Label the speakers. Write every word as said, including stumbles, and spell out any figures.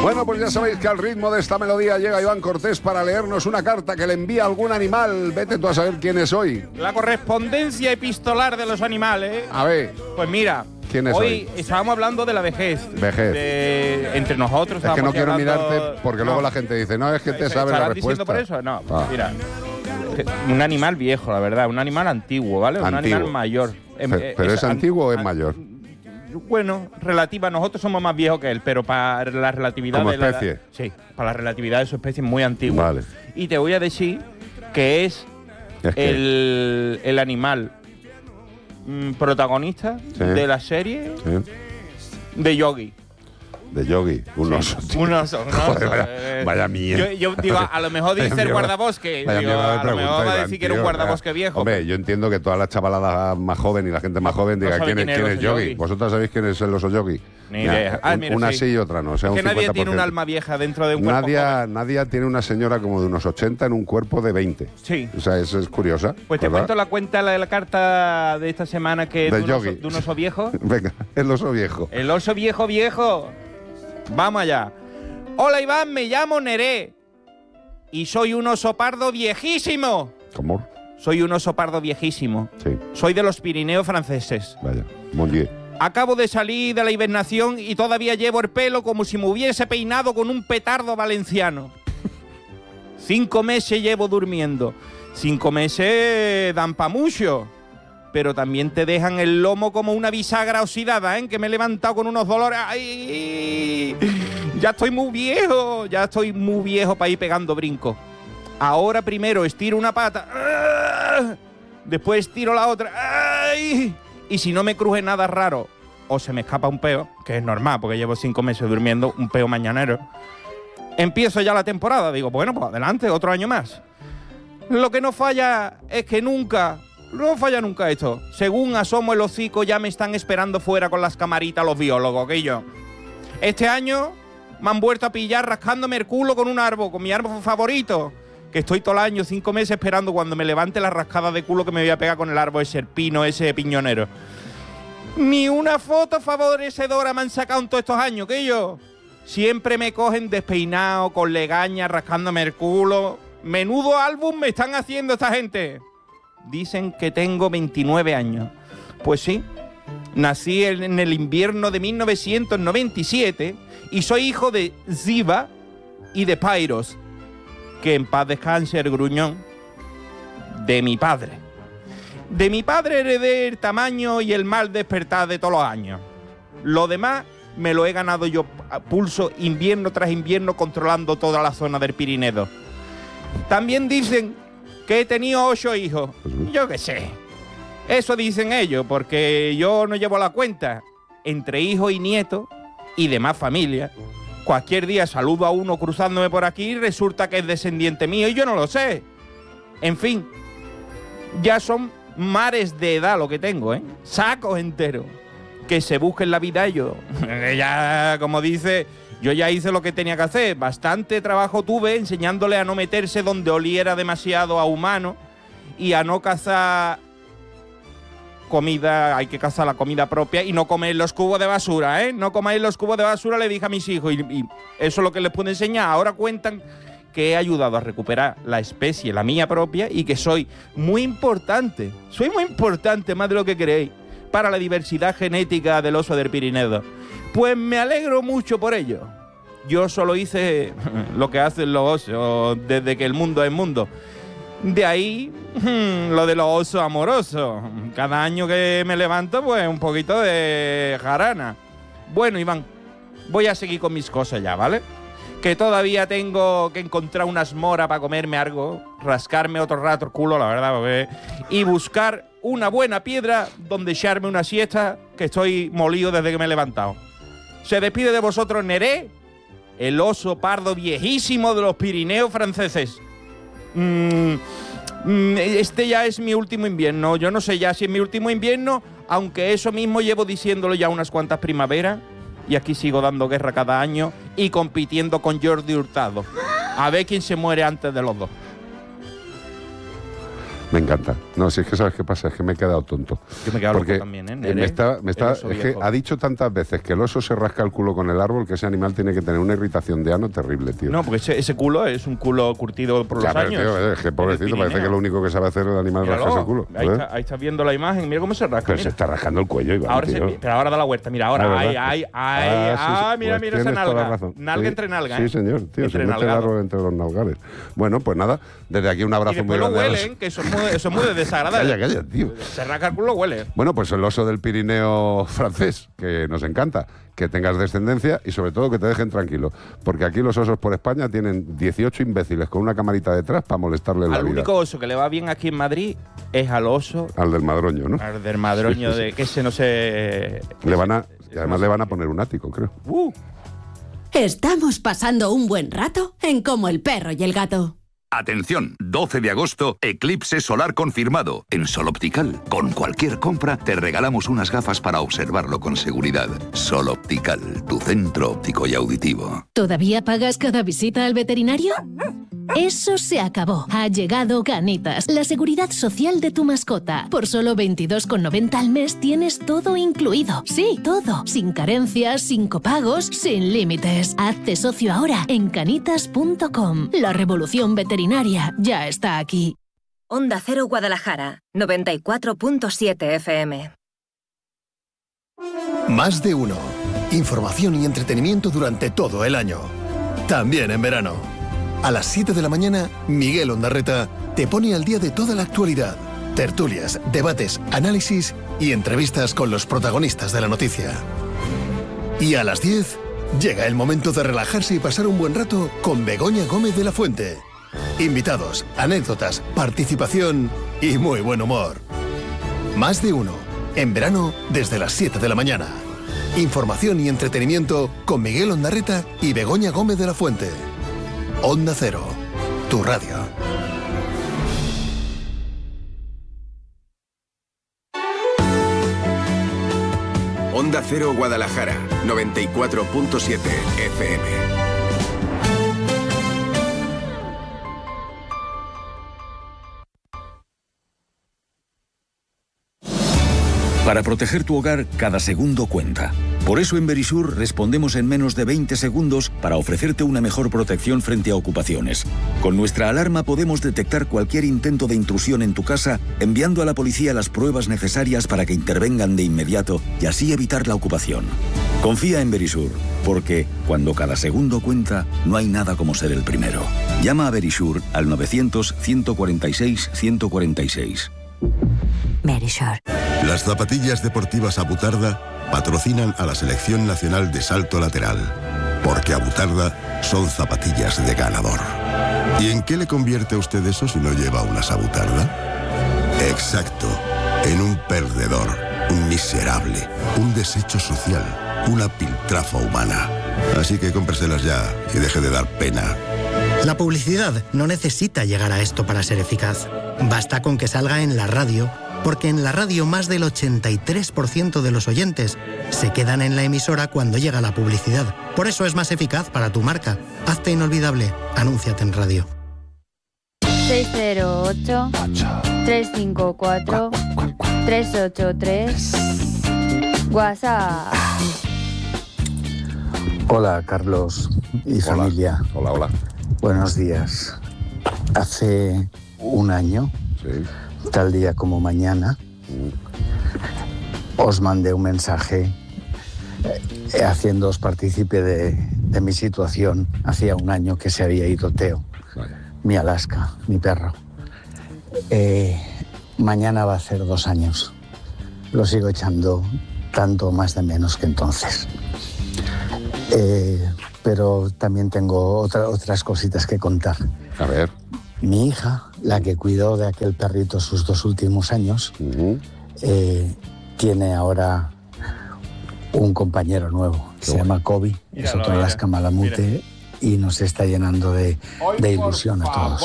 Speaker 1: Bueno, pues ya sabéis que al ritmo de esta melodía llega Iván Cortés para leernos una carta que le envía algún animal. Vete tú a saber quién es hoy.
Speaker 2: La correspondencia epistolar de los animales.
Speaker 1: A ver.
Speaker 2: Pues mira,
Speaker 1: ¿quién es hoy?
Speaker 2: Hoy estábamos hablando de la vejez.
Speaker 1: Vejez.
Speaker 2: De, entre nosotros.
Speaker 1: Es que no quiero
Speaker 2: hablando...
Speaker 1: mirarte porque
Speaker 2: no.
Speaker 1: luego la gente dice, no, es que te sabes la respuesta.
Speaker 2: diciendo por eso? No,
Speaker 1: ah.
Speaker 2: mira. Un animal viejo, la verdad. Un animal antiguo, ¿vale?
Speaker 1: Antiguo.
Speaker 2: Un animal mayor.
Speaker 1: ¿Pero es, ¿pero es antiguo o es mayor?
Speaker 2: Bueno, relativa, nosotros somos más viejos que él, pero para la relatividad
Speaker 1: ¿Como
Speaker 2: de la
Speaker 1: especie?
Speaker 2: edad, sí, para la relatividad de su especie es muy antiguo.
Speaker 1: Vale.
Speaker 2: Y te voy a decir que es,
Speaker 1: es que...
Speaker 2: el, el animal mmm, protagonista
Speaker 1: sí.
Speaker 2: de la serie
Speaker 1: sí.
Speaker 2: de Yogi.
Speaker 1: De Yogi, un
Speaker 2: sí,
Speaker 1: oso. Tío.
Speaker 2: Un oso, un oso.
Speaker 1: Joder, vaya,
Speaker 2: eh,
Speaker 1: vaya mierda.
Speaker 2: Yo, yo digo, a lo mejor dice el guardabosque. Digo, a lo mejor va a decir que era un guardabosque viejo.
Speaker 1: Hombre, yo entiendo que toda la chavalada más joven y la gente más joven diga
Speaker 2: no
Speaker 1: quién es, quién es Yogi.
Speaker 2: Yogi.
Speaker 1: ¿Vosotros sabéis quién es el oso Yogi?
Speaker 2: Ni idea. Ah,
Speaker 1: un,
Speaker 2: mira,
Speaker 1: una
Speaker 2: sí.
Speaker 1: sí y otra no. O sea,
Speaker 2: es que
Speaker 1: un
Speaker 2: nadie
Speaker 1: cincuenta por ciento.
Speaker 2: tiene un alma vieja dentro de un cuerpo
Speaker 1: Nadia,
Speaker 2: joven.
Speaker 1: Nadia tiene una señora como de unos ochenta en un cuerpo de veinte.
Speaker 2: Sí.
Speaker 1: O sea, eso es curiosa.
Speaker 2: Pues te
Speaker 1: ¿verdad?
Speaker 2: cuento la cuenta de la carta de esta semana que
Speaker 1: de,
Speaker 2: de, un oso, de un oso viejo.
Speaker 1: Venga, el oso viejo.
Speaker 2: El oso viejo viejo. Vamos allá. Hola Iván, me llamo Neré y soy un oso pardo viejísimo.
Speaker 1: ¿Cómo?
Speaker 2: Soy un oso pardo viejísimo.
Speaker 1: Sí.
Speaker 2: Soy de los Pirineos franceses.
Speaker 1: Vaya, mon Dieu.
Speaker 2: Acabo de salir de la hibernación y todavía llevo el pelo como si me hubiese peinado con un petardo valenciano. Cinco meses llevo durmiendo. Cinco meses dan pa' mucho. Pero también te dejan el lomo como una bisagra oxidada, ¿eh? Que me he levantado con unos dolores. ¡Ay! Ya estoy muy viejo. Ya estoy muy viejo para ir pegando brincos. Ahora primero estiro una pata. ¡Ah! Después estiro la otra. ¡Ay! Y si no me cruje nada raro o se me escapa un peo, que es normal porque llevo cinco meses durmiendo, un peo mañanero, empiezo ya la temporada. Digo, bueno, pues adelante, otro año más. Lo que no falla es que nunca... No falla nunca esto. Según asomo el hocico, ya me están esperando fuera con las camaritas los biólogos, que yo. Este año me han vuelto a pillar rascándome el culo con un árbol, con mi árbol favorito, que estoy todo el año, cinco meses, esperando cuando me levante la rascada de culo que me voy a pegar con el árbol ese, el pino, ese piñonero. Ni una foto favorecedora me han sacado en todos estos años, que yo. Siempre me cogen despeinado, con legaña, rascándome el culo. Menudo álbum me están haciendo esta gente. Dicen que tengo veintinueve años. Pues sí, nací en el invierno de mil novecientos noventa y siete y soy hijo de Ziva y de Pairos, que en paz descanse el gruñón, de mi padre. De mi padre heredé el tamaño y el mal despertar de todos los años. Lo demás me lo he ganado yo a pulso invierno tras invierno controlando toda la zona del Pirineo. También dicen que he tenido ocho hijos. Yo qué sé. Eso dicen ellos, porque yo no llevo la cuenta. Entre hijos y nietos y demás familias. Cualquier día saludo a uno cruzándome por aquí y resulta que es descendiente mío y yo no lo sé. En fin, ya son mares de edad lo que tengo, ¿eh? Sacos enteros. Que se busquen la vida ellos. Ya, como dice... Yo ya hice lo que tenía que hacer. Bastante trabajo tuve enseñándole a no meterse donde oliera demasiado a humano y a no cazar comida. Hay que cazar la comida propia y no comer los cubos de basura, ¿eh? No comáis los cubos de basura, le dije a mis hijos. Y, y eso es lo que les puedo enseñar. Ahora cuentan que he ayudado a recuperar la especie, la mía propia, y que soy muy importante. Soy muy importante, más de lo que creéis, para la diversidad genética del oso del Pirineo. Pues me alegro mucho por ello. Yo solo hice lo que hacen los osos desde que el mundo es mundo. De ahí lo de los osos amorosos. Cada año que me levanto, pues un poquito de jarana. Bueno, Iván, voy a seguir con mis cosas ya, ¿vale? Que todavía tengo que encontrar unas moras para comerme algo, rascarme otro rato el culo, la verdad, porque... y buscar una buena piedra donde echarme una siesta, que estoy molido desde que me he levantado. Se despide de vosotros Neré, el oso pardo viejísimo de los Pirineos franceses. Mm, este ya es mi último invierno. Yo no sé ya si es mi último invierno, aunque eso mismo llevo diciéndolo ya unas cuantas primaveras. Y aquí sigo dando guerra cada año y compitiendo con Jordi Hurtado. A ver quién se muere antes de los dos.
Speaker 1: Me encanta. No, si es que sabes qué pasa, es que me he quedado tonto.
Speaker 2: Yo me he quedado
Speaker 1: Porque
Speaker 2: loco también, ¿eh?
Speaker 1: me está, me está,
Speaker 2: El oso
Speaker 1: es que
Speaker 2: viejo.
Speaker 1: ha dicho tantas veces que el oso se rasca el culo con el árbol que ese animal tiene que tener una irritación de ano terrible, tío.
Speaker 2: No, porque ese, ese culo es un culo curtido por
Speaker 1: Ya,
Speaker 2: los
Speaker 1: pero,
Speaker 2: años.
Speaker 1: tío, es que pobrecito, parece que lo único que sabe hacer el animal es
Speaker 2: Míralo,
Speaker 1: rascarse el culo.
Speaker 2: Ahí,
Speaker 1: ¿eh?
Speaker 2: está, ahí estás viendo la imagen, mira cómo se rasca.
Speaker 1: Pero
Speaker 2: mira.
Speaker 1: se está rascando el cuello, Iván,
Speaker 2: Ahora se,
Speaker 1: tío.
Speaker 2: pero ahora da la vuelta, mira, ahora.
Speaker 1: Ah,
Speaker 2: Ay,
Speaker 1: ¿verdad?
Speaker 2: ay, ay,
Speaker 1: Ah, sí,
Speaker 2: ah,
Speaker 1: sí.
Speaker 2: mira,
Speaker 1: Pues
Speaker 2: mira esa
Speaker 1: tienes toda la
Speaker 2: nalga.
Speaker 1: razón.
Speaker 2: Nalga
Speaker 1: Sí.
Speaker 2: entre nalgas.
Speaker 1: Sí,
Speaker 2: ¿eh?
Speaker 1: señor, tío,
Speaker 2: Entre
Speaker 1: se mete el
Speaker 2: nalgado.
Speaker 1: árbol entre los nalgares. Bueno, pues nada, desde aquí un
Speaker 2: Y
Speaker 1: abrazo muy
Speaker 2: después lo
Speaker 1: grande. a los-
Speaker 2: huelen, que eso es muy, eso es muy desagradable.
Speaker 1: Calla, calla, tío.
Speaker 2: Se rasca el culo, lo huele.
Speaker 1: Bueno, pues el oso del Pirineo francés, que nos encanta, que tengas descendencia y sobre todo que te dejen tranquilo, porque aquí los osos por España tienen dieciocho imbéciles con una camarita detrás para molestarle la
Speaker 2: Al
Speaker 1: vida.
Speaker 2: único oso que le va bien aquí en Madrid es al oso,
Speaker 1: Al del Madroño, ¿no?
Speaker 2: al del madroño,
Speaker 1: Sí, sí, sí.
Speaker 2: de que ese no se...
Speaker 1: Le van a, y además le van a poner un ático, creo.
Speaker 2: Uh,
Speaker 3: Estamos pasando un buen rato en Como el perro y el gato.
Speaker 4: Atención, doce de agosto, eclipse solar confirmado. En Sol Optical, con cualquier compra, te regalamos unas gafas para observarlo con seguridad. Sol Optical, tu centro óptico y auditivo.
Speaker 5: ¿Todavía pagas cada visita al veterinario? Eso se acabó. Ha llegado Canitas, la seguridad social de tu mascota. Por solo veintidós con noventa al mes tienes todo incluido. Sí, todo. Sin carencias, sin copagos, sin límites. Hazte socio ahora en canitas punto com. La revolución veterinaria ya está aquí.
Speaker 6: Onda Cero Guadalajara, noventa y cuatro punto siete F M.
Speaker 7: Más de uno. Información y entretenimiento durante todo el año. También en verano. A las siete de la mañana, Miguel Ondarreta te pone al día de toda la actualidad. Tertulias, debates, análisis y entrevistas con los protagonistas de la noticia. Y a las diez, llega el momento de relajarse y pasar un buen rato con Begoña Gómez de la Fuente. Invitados, anécdotas, participación y muy buen humor. Más de uno. En verano, desde las siete de la mañana. Información y entretenimiento con Miguel Ondarreta y Begoña Gómez de la Fuente. Onda Cero, tu radio.
Speaker 8: Onda Cero Guadalajara, noventa y cuatro punto siete F M.
Speaker 4: Para proteger tu hogar, cada segundo cuenta. Por eso en Verisur respondemos en menos de veinte segundos para ofrecerte una mejor protección frente a ocupaciones. Con nuestra alarma podemos detectar cualquier intento de intrusión en tu casa, enviando a la policía las pruebas necesarias para que intervengan de inmediato y así evitar la ocupación. Confía en Verisur, porque cuando cada segundo cuenta, no hay nada como ser el primero. Llama a Verisur al novecientos, ciento cuarenta y seis, ciento cuarenta y seis.
Speaker 3: Verisur.
Speaker 9: Las zapatillas deportivas Abutarda patrocinan a la Selección Nacional de Salto Lateral, porque Abutarda son zapatillas de ganador. ¿Y en qué le convierte a usted eso si no lleva unas Abutarda? Exacto, en un perdedor, un miserable, un desecho social, una piltrafa humana. Así que cómpreselas ya y deje de dar pena.
Speaker 10: La publicidad no necesita llegar a esto para ser eficaz. Basta con que salga en la radio, porque en la radio más del ochenta y tres por ciento de los oyentes se quedan en la emisora cuando llega la publicidad. Por eso es más eficaz para tu marca. Hazte inolvidable. Anúnciate en radio.
Speaker 11: seis cero ocho, tres cinco cuatro, tres ocho tres. WhatsApp.
Speaker 12: Hola, Carlos y
Speaker 1: Hola.
Speaker 12: familia.
Speaker 1: Hola, hola.
Speaker 12: Buenos días. Hace un año,
Speaker 1: Sí.
Speaker 12: tal día como mañana, os mandé un mensaje eh, haciéndoos partícipe de, de mi situación. Hacía un año que se había ido Teo,
Speaker 1: Vaya.
Speaker 12: mi Alaska, mi perro. Eh, mañana va a ser dos años. Lo sigo echando tanto más de menos que entonces. Eh, pero también tengo otra- otras cositas que contar.
Speaker 1: A ver.
Speaker 12: Mi hija, la que cuidó de aquel perrito sus dos últimos años,
Speaker 1: Uh-huh.
Speaker 12: eh, tiene ahora un compañero nuevo.
Speaker 1: Qué
Speaker 12: Se
Speaker 1: bueno.
Speaker 12: llama Kobe, es
Speaker 2: Míralo,
Speaker 12: otro
Speaker 2: mira,
Speaker 12: Alaska Malamute y nos está llenando de, de ilusión a todos.